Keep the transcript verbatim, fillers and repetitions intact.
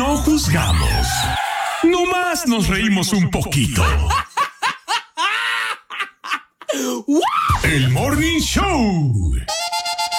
no juzgamos. Nomás nos reímos un poquito. El Morning Show.